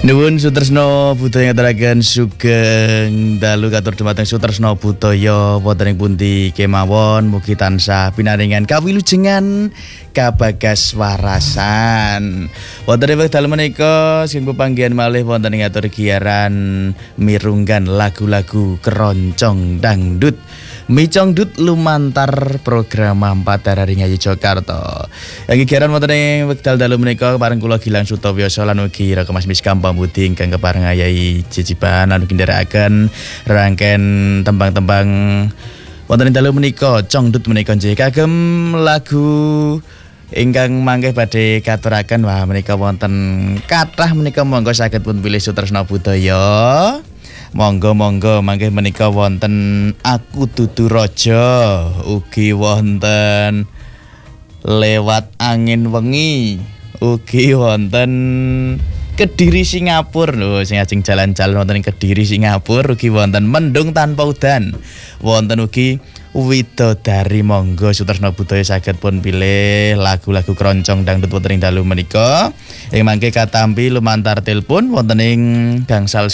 Nuwun Sutresno budaya ngaturaken sugeng dalu katur dumateng Sutresno budaya wonten ing pundi kemawon mugi tansah pinaringan kawilujengan kabagas warasan. Wonten ing wekdal menika sing pepanggihan malih wonten ing atur giaran mirunggan lagu-lagu keroncong dangdut. Micong Dut lumantar program 4 dari Ngayu Jakarta. Yang giaran wonten ing wekdal dalu menika pareng kula Gilang Sutawiyasa lan ugi Raka Mas Miskam Pambudi ingkang kepareng ayahi jejiban lan ugi nderekaken rangken tembang-tembang wonten ing dalu menika Cong Dut menika nggih kagem lagu ingkang mangke badhe katuraken wah menika wonten kathah menika monggo saged pun pilih Sutresno Budaya. Monggo mangke menika wonten Aku Dudu Raja, ugi wonten Lewat Angin Wengi, ugi wonten Kediri Singapura lho sing ajeng jalan-jalan wonten ing Kediri Singapura, ugi wonten Mendung Tanpa Udan, wonten ugi Widodari. Monggo Sutresno Budaya saged pun pilih lagu-lagu keroncong dangdut wonten ing dalu menika. Ing mangke katampi lumantar telepon wonten ing gangsal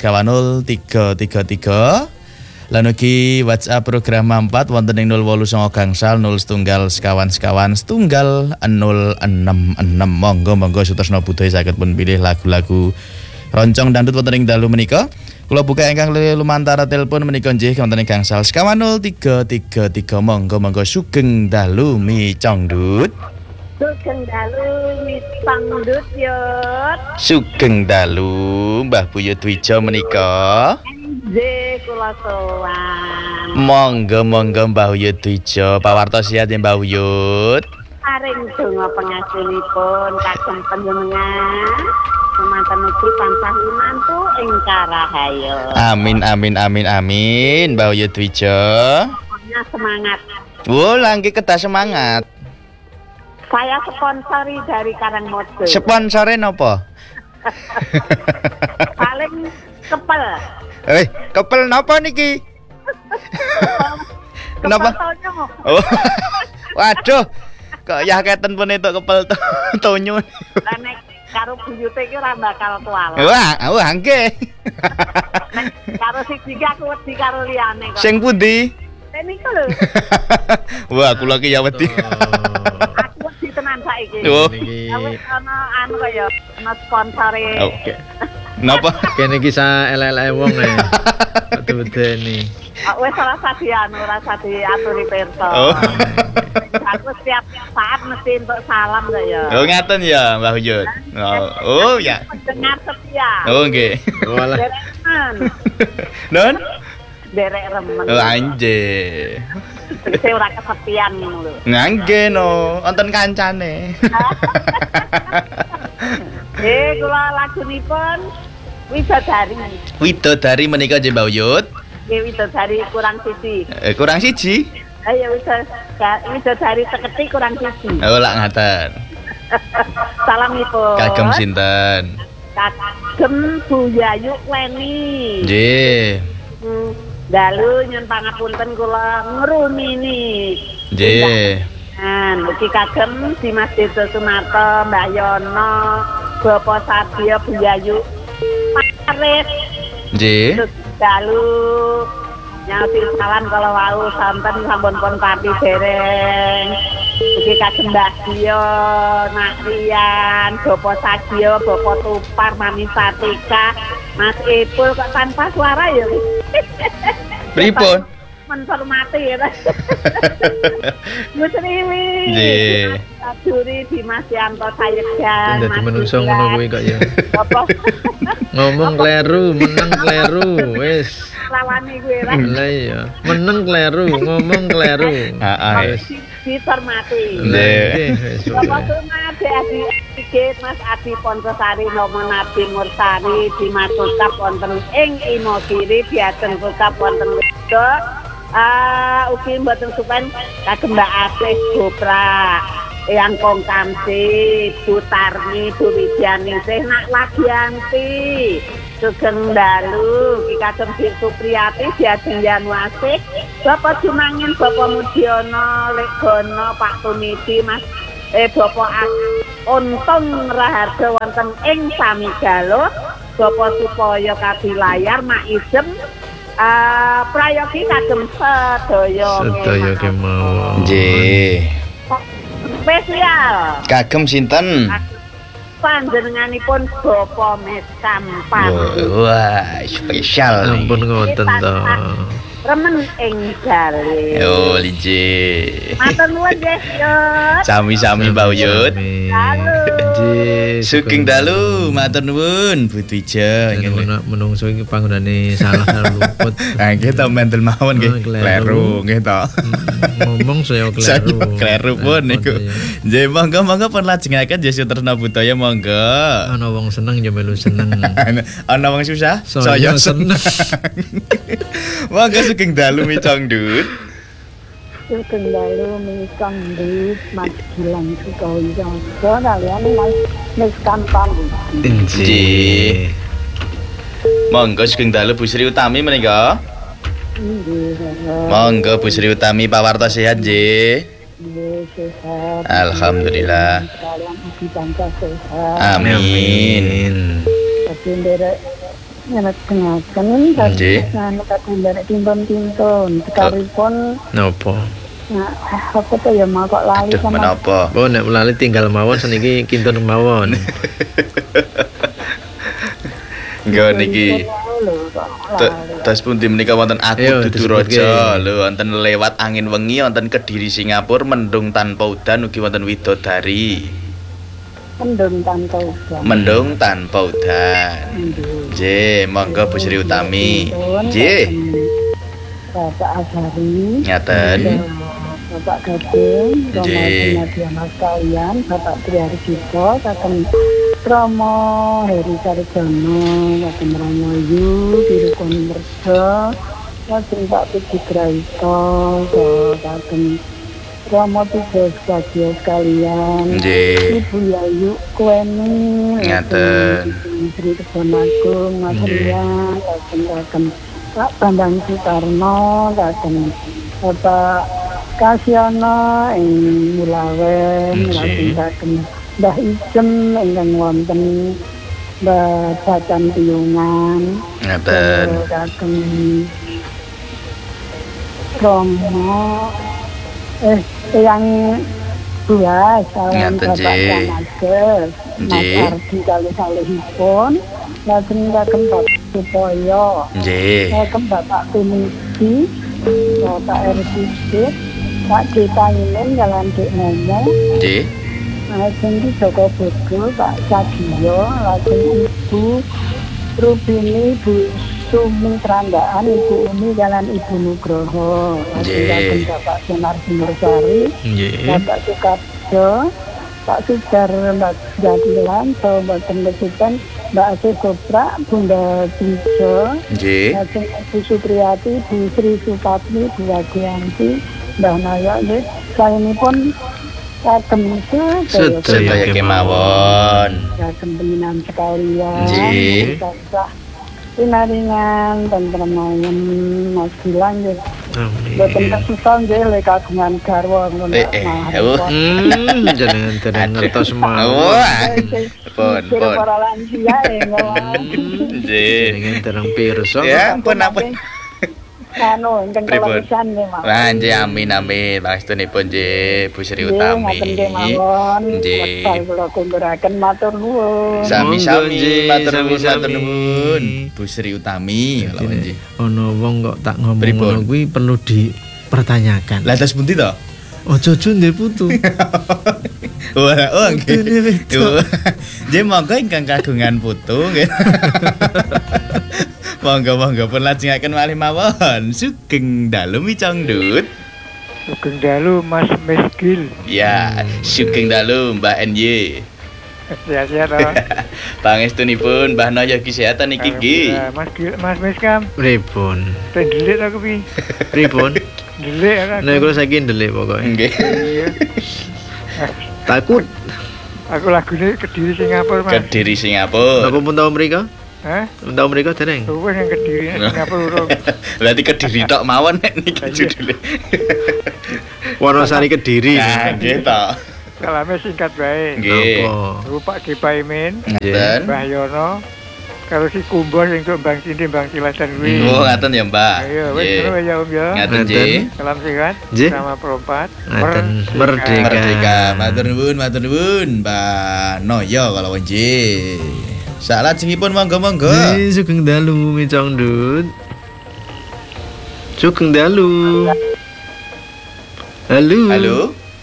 333 lan ugi WhatsApp program 4 wonten ing 089 gangsal 01 066. Monggo Sutresno Budaya saged pun pilih lagu-lagu roncong dangdut wonten ing dalu menika. Kula buka ingkang lumantar telepon menika nggih wonten ing gangsal 0333. Monggo sugeng dalu Micong Dut. Sugeng dalu Micong Dut yut. Sugeng dalu Mbah Buyut Wijo menika. Nggih kula sowan. Monggo Mbah Buyut Wijo, pawartos sihat ya Mbah Buyut. Paring donga pangapunipun kagem panjenengan. Semanten ugi tansah mantu ing karahayu. Amin Mbah Buyut Wijo. Pokoknya semangat. Langge kedah semangat. Saya sponsori dari Karangmodo. Sponsore napa? Paling kepel. Kepel napa niki? Kenapa? Oh. Waduh. Kok ya keten pun itu kepel tonyo. Lah nek karo buyute iki ora bakal kualat. Wah, nggih. Nek karo siji aku wedi karo liyane kok. Sing pundi? Niku lho. Wah, kula ki ya wedi. Aku wedi tenan saiki. Oh. Awet ana anu kaya ana sponsore. Oke. Napa? Kene iki sa elek-eleke wong e. Bedeni. Wes ora sadi anu, ora sadi aturi pirsa. Oh. Aku setiap saat mesti untuk salam kaya. Oh, ngaten ya, Mbah Buyut. Oh, ya. Dengar setia. Oh, nggih. Walah. Derek remen. Non? Derek remen. Oh, anjir. Saya ora kesepian ngono lho. Nggih no, wonten kancane. Kula lagunipun Widodari. Widodari menika nggih Mbah Buyut. Nggih Widodari kurang siji. Kurang siji? Ayo Widodari teketi kurang siji. Oh, lak ngaten. Salamipun. Kagem sinten? Kagem Bu Yayu Weni. Nggih. Dalu nyun pangapunten kula ngrumini. Nggih. Mugi kagem Dimas Dedo Sumarto, Mbak Yono, Bapak Sadio, Bu Yayu Paris. Nggih. Dalu nyauti salam kalau wau santen sampun pun pati dereng. Mugi kagem Mbah Dio, Nak Rian, Bapak Sadio, Bapak Tupar, Mami Satika, Mas Ipul kok tanpa suara ya. Pripun? Menghormati ya. Musriwi. Nggih. Aduri Dimas Yanto Sayegan. Dadi menungso ngono kuwi kok ya. Apa? Ngomong kleru, meneng kleru, wis. Lawani kuwi ra. Lah iya, meneng kleru, ngomong kleru. Heeh. Dihormati. Nggih. Bapak Sunade Adi Sigit, Mas Adi Ponsosari, Nomo Nabi Mursari, Dimas Tukap wonten ing Imogiri, Biaten Tukap wonten Wedok. Ugi mboten supen kagem Mbak Asih Gopra, Eyang Kong Kamsi, Bu Tarni, Bu Widyani, Nak Lagianti, Sugeng Dalu, Ki kagem Sir Supriyati, Diajeng Yanwasih, Bapak Jumangin, Bapak Mudiono, Legono, Pak Tunidi, Mas Bapak Untung Raharja wonten ing Samigalo, Bapak supaya kadilayar mak isem prayogi kagem Sedaya kemawon. Nggih. spesial Kagem sinten? panjenenganipun Bapak Meskam Pandu. Wah, spesial. Ampun ngoten to. Remen ing gale. Yo, lije. Matur nuwun nggih, Yus. Sami-sami Mbak Uyut. Halo. Sugeng dalu, matur nuwun Bu Twija. Menungso iki panggonane salah luput. Ah, nggih to mentel mawon nggih. Kleru nggih to. Ngomong saya Saya kleru. kleru pun niku. Nggih, monggo pun lajengaken Yesus Tresna Budaya monggo. Ana wong seneng ya melu seneng. Ana wong susah, Saya seneng. Monggo sugeng dalu micong dut. Sugeng dalu mikang di Mas Gilang Sukoyo. Kalian Mas Meskam Pandu. Nggih. Monggo sugeng dalu Bu Sri Utami menika. Monggo Bu Sri Utami pawarta sehat nggih. Sehat. Alhamdulillah. Kalian ugi tansah sehat. Amin. Tapi nderek nyelengaken Nggih. kadang nderek timpun-timpun. Sekaripun Napa? apa tuh ya mau kok lali Aduh, sama menapa? Oh nek lali tinggal mawon seniki kintun mawon. Nggih niki tes pundi menika wonten Ayo, aku dudu disebutke. raja lho wonten lewat angin wengi wonten Kediri Singapura mendung tanpa udan ugi wonten widodari pendung tanpa udan. mendung tanpa udan nggih monggo Bu Sri Utami nggih Bapak Azhari, ngaten Bapak Gading, Romo Nggih. Sinadiana sekalian, Bapak Triharjito, Kakang Romo Heri Sarjono, Kakang Romo Yu, Dirukun Merdo, Kakang Pak Puji Graito, Kakang Romo Tiga Sebagia sekalian, nggih Ibu Yayu Kueni, Ngaten. Sri Kebon Agung, Mas Rian, Kakang Pak Bambang Sutarno, Kakang Bapak Kasyono ing Mulawen, Nggih. Kakang Mbah Ijem ingkang wonten Mbah Bacan Piyungan, ngaten Kakang Romo yang buas kalian Ngaten, Bapak Nggih. Kanages, Mas Nggih. Ardi kali salehipun, lajeng Kakang Bapak Supoyo, nggih Kakang Bapak Tumisi, Bapak Erdisit, Pak Dita Imin kalian Dek Ngomong, nggih lajeng di Joko Bodo, Pak Sadio, lajeng Ibu Rubini, Bu Sumi Trandaan, Ibu Umi kalian Ibu Nugroho, lajeng Nggih. Kakang Bapak Senar Sinursari, Nggih. Bapak Sukarjo, Pak Sudar, Mbak Jadilan, Mbak Kesutan, Mbak Aceh Goprak, Bunda Tijo, nggih lajeng Bu Supriyati, Bu Sri Supatmi, Bu Wadianti, Mbah Naya, nggih. Saenipun kagem sedaya sedaya kemawon kagem peninan sekalian. Nggih. Tansah pinaringan tentrem mawon Mas Gilang nggih. Boten Amin. kesusahan nggih lek kagungan garwa ngono. Jenengan dereng ngertos Wah. mawon. Pun. Para lansia nggih Jenengan dereng pirsa. ya ampun ampun anu ingkang Pripun? kelaisan nggih Mas. Lah nggih amin amin pangestunipun nggih Bu Sri Nggih, Utami. ngaten nggih mawon. Nggih. Wekdal kula kungguraken matur nuwun. Sami-sami Monggo, nggih, matur nuwun sami-sami. matur nuwun Bu Sri Utami kalau nggih. Ono wong kok tak ngomong Pripun? ngono kuwi perlu dipertanyakan. Lah terus pundi to? Ojo-ojo ndek putu. Wah, oh nggih. Putune wedok. Nggih monggo ingkang kagungan putu nggih. Monggo pun lajengaken malih mawon. Sugeng dalu micong dut. Sugeng dalu Mas Meskil. Ya, sugeng dalu Mbak NY. Sehat-sehat toh. Pangestunipun Mbah Naya kesehatan iki nggih. Alhamdulillah. Mas Meskam, Pripun? pengen delik aku pi. Pripun? Delik aku. Nek kula saiki ndelik pokoke. Nggih. Iya. Takut. Aku lagune Kediri Singapura, Mas. Kediri Singapura. Napa pun tau mriko? Hah? Tau mriko dereng? Wes yang Kediri Singapura urung. Berarti Kediri tok mawon nek niki Iya. judule. Wonosari Kediri. Nah, nggih to. Salamnya singkat bae. Nggih. Napa? Aku Pak Gepaimin, Ngaten. Mbah Yono, Kalau si Kumbo sing untuk Bang Cinti Bang Silatan kuwi. Oh, ngaten ya, Mbak. Ayo, wis Nggih. ngono ya Om ya. Ngaten Ngaten. nggih. Salam sehat Nggih. sama perempat. Ngaten merdeka. Merdeka. Matur nuwun, Mbak Noyo kalau nggih. Salah jengipun monggo-monggo. Sugeng dalu micong dut. Sugeng dalu. Halo. Halo.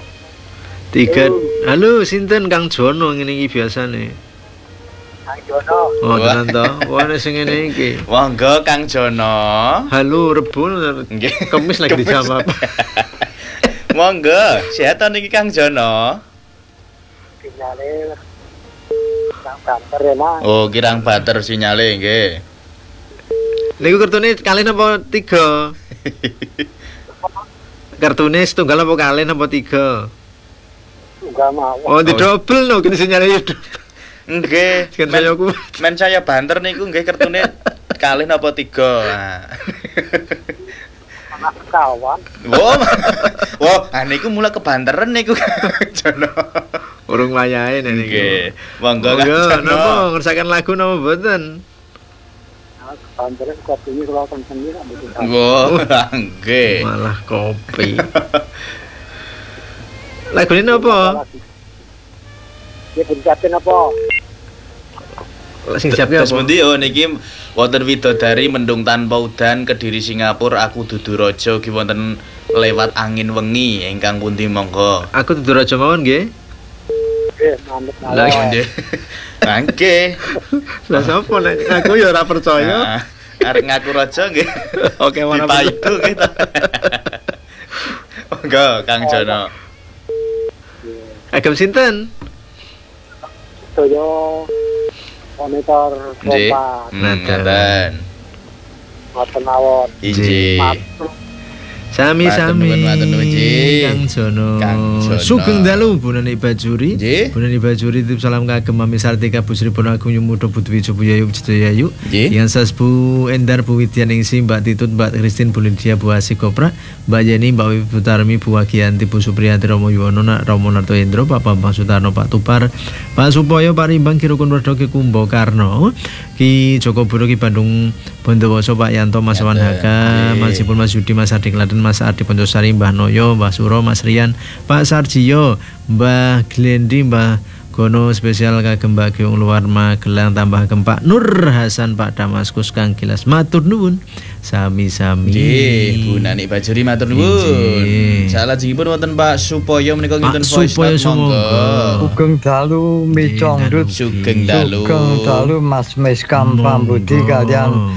Halo, sinten Kang Jono ngene iki biasane. Kang Jono. Oh, tenan to. Wah, nek sing ngene iki. Monggo Kang Jono. Halo, Rebo. Nggih. Kemis lagi dijawab. Monggo, sehat niki Kang Jono. Sinyale Kang Banter ya, Mas. Oh, kirang bater sinyale nggih. Niku kartune kalih napa 3? Kartune setunggal apa kalih napa 3? Enggak mau. Oh, di double no gini sinyalnya ya. Nggih. Sekian saya aku. Men saya banter niku nggih kertune kalih napa 3. Nah. Anak kawan. Wah, niku mulai kebanteran niku Kang Jono. Urung wayahe nek niku. Nggih. Monggo Kang Monggo, Jono. napa ngersakan lagu napa mboten? Banter kopinya kalau sendiri ambil. Wah, nggih. Malah kopi. Lagune napa? Ya berjatin apa? Sing siapke Terus apa? pundi oh niki wonten widodari mendung tanpa udan Kediri Singapura aku dudu raja ki wonten lewat angin wengi ingkang pundi monggo. Aku dudu raja mawon nggih. Eh, mantep Lah, mawon. Nggih. Nggih. Lah sapa nek aku ya ora percaya. Nah, arek ngaku raja nggih. Oke, warna Dipaidu gitu. Monggo Kang Jono. Agem sinten? Toyo monitor Nggih. kompas. Ngaten. Ngoten mawon. Injih. Matur. Sami-sami Matur nuwun, Ji. Kang Jono. Kang Jono. Sugeng dalu Bunani Bajuri. Nggih. Bunani Bajuri titip salam kagem Mami Sartika Bu Sri Ponagung Yumudo Putu Wijo Bu Yayu Cidayayu. Nggih. Yang sas Bu Endar Bu Widyaningsi Mbak Titut Mbak Kristin Bu Lydia Bu Asih Kopra Mbak Yeni Mbak Wiwi Putarmi Bu Wagianti Bu Supriyanti Romo Yuwono Nak Romo Narto Endro Pak Bambang Sutarno Pak Tupar Pak Supoyo Pak Rimbang Ki Rukun Werdo Ki Kumbo Karno Ki Joko Buro Ki Bandung Bondowoso Pak Yanto Mas Wan Haka Mas Ipul Mas Yudi Mas Adi Kladen Mas Ardi Pondosari Mbah Noyo Mbah Suro Mas Rian Pak Sarjiyo Mbah Glendi Mbah Gono spesial kagem Mbak Gyung Luar Magelang tambah Pak Nur Hasan Pak Damaskus Kang Gilas matur nuwun sami-sami. Nggih, Bu Nani Bajuri matur nuwun. Nggih. Salajengipun wonten Pak Supoyo menika Pak nginten voice Supoyo note monggo. sumangga. Sugeng dalu micong dut. Sugeng dalu. Sugeng dalu Mas Miskam Pambudi kalian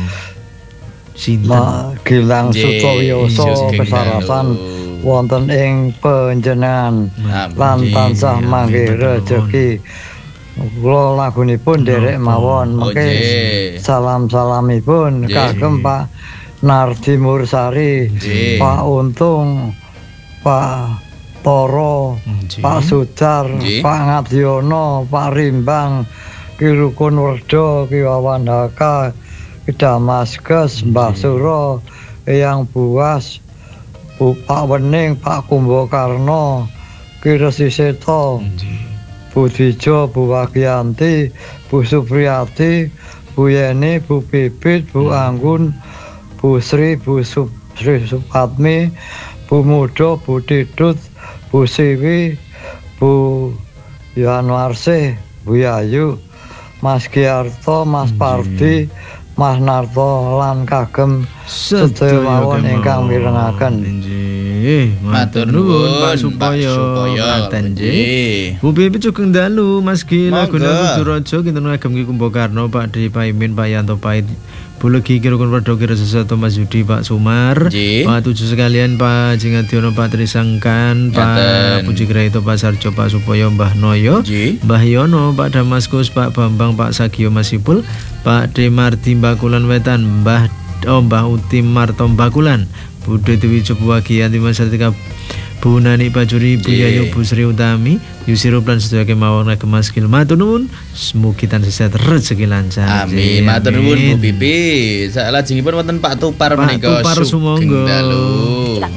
Sinten? Gilang Nggih, Sutoyoso sugeng kesarasan dalu. wonten ing panjenengan lan tansah mangke rejeki. Kula lagunipun derek mawon mengke nggih. salam-salamipun Nggih. kagem Pak Nardi Mursari, Nggih. Pak Untung, Pak Toro, Nggih. Pak Sudar, Nggih. Pak Ngadiono, Pak Rimbang, Ki Rukun Werdo, Ki Wawan Haka, Ki Damaskus, Mbah Suro, Eyang Buas, Pak Wening, Pak Kumbakarna, Ki Resi Seto, Bu Dijo, Bu Wagianti, Bu Supriyati, Bu Yeni, Bu Bibit, Bu Anggun, Bu Sri, Bu Sri Supatmi, Bu Mudo, Bu Didut, Bu Siwi, Bu Yanwarse, Bu Yayu, Mas Giarto, Mas Pardi, Mas Narto lan kagem sedaya mawon ingkang mirengaken. Nggih, matur nuwun Pak Supoyo. Ngaten nggih. Nggih. Bu Bibi Sugeng dalu Mas Gi Monggo. lagune Kudu Raja kinten ngagem Ki Kumbakarna Pak Dri Paimin Pak Yanto Pait Bulegi Ki Rukun Werdo Ki Resesato Mas Yudi Pak Sumar Nggih. Pak Tujuh sekalian Pak Jingadiono Pak Trisangkan Pak Ngaten. Puji Graito Pak Sarjo Pak Supoyo Mbah Noyo Nggih. Mbah Yono Pak Damaskus Pak Bambang Pak Sagio Masipul Pak Demardi Bakulan Wetan Mbah Uti Marto Bakulan Bude Dewi Cobu Wagianti Mas Sartika Bu Nani Bajuri Bu Yayu Bu Sri Utami Yusiro plan sedaya kemawon kagem Mas Gil matur nuwun mugi tansah sehat rezeki lancar. Amin. Matur nuwun Bu Bibi. Salajengipun wonten Pak Tupar Pak menika Tupar sugeng sumangga. dalu.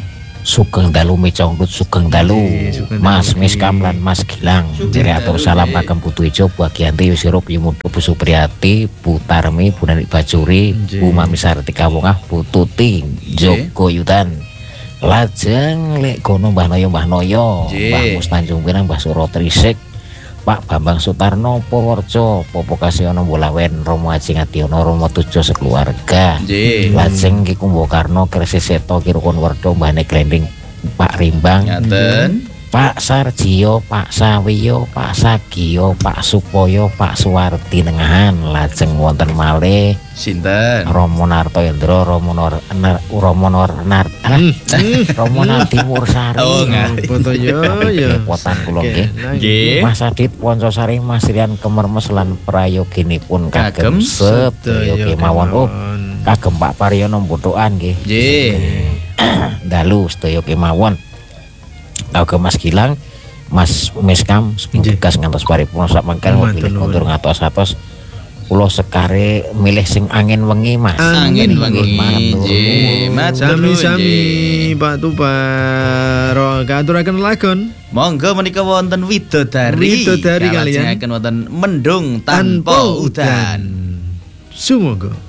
Sugeng dalu micongkut sugeng dalu Sugeng dalu, Mas nggih. Miskam lan Mas Gilang. Diri atur salam kagem Putu Ijo, Bu Agianti, Yusirup, Yumudo, Bu Supriyati, Bu Tarmi, Bu Nanik Bajuri, Nggih. Bu Mami Sartika Wongah, Bu Tuti, Joko Yudan. Lajeng lek kono Mbah Noyo Nggih. Mbah Mus Tanjung Pinang, Mbah Suro Trisik, Pak Bambang Sutarno Purworejo, Popo Kasiono Bolawen, Romo Haji Ngadiono, Romo Tujo sekeluarga. Nggih. Lajeng Ki Kumbakarna, Kresi Seto, Ki Rukun Werdo, Mbah Neklending, Pak Rimbang, Ngaten. Pak Sarjiyo, Pak Sawiyo, Pak Sagiyo, Pak Supoyo, Pak Suwardi Nengahan. Lajeng wonten malih Sinten? Romo Nartoendro, Romo Nardi Mursari. Oh, ngerti. Foto yo yo. Kepotan kula nggih. Nggih. Mas Adit Poncosari, Mas Rian Kemermes lan prayoginipun Kagem kagem sedaya kemawon. Oh, kagem Pak Paryono Mbutukan nggih. Nggih. Dalu sedaya kemawon. Kagem Mas Gilang, Mas Miskam, tugas ngantos paripurna sak mangken Matur mobil nuwun. kondur ngatos-atos. Kula sekare milih sing angin wengi, Mas. Angin wengi. Matur Nggih. nuwun. Matur nuwun, Sami-sami nggih. Pak Tupar. Katuraken lagon Monggo menika wonten widodari. Widodari kalian. Kalajengaken wonten mendung tanpa udan. Sumangga.